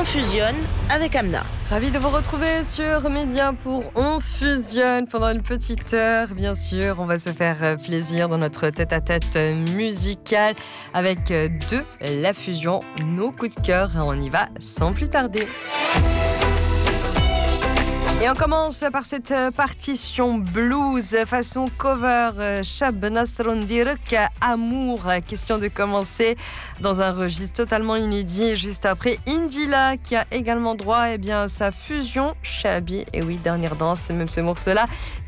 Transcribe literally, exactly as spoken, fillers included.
On fusionne avec Amna. Ravi de vous retrouver sur Média pour On fusionne pendant une petite heure. Bien sûr, on va se faire plaisir dans notre tête-à-tête musical avec de la fusion, nos coups de cœur. On y va sans plus tarder. Et on commence par cette partition blues façon cover Shab Nasrondirk, Amour. Question de commencer dans un registre totalement inédit. Juste après, Indila qui a également droit eh bien, à sa fusion Shabi. Et oui, dernière danse, c'est même ce morceau-là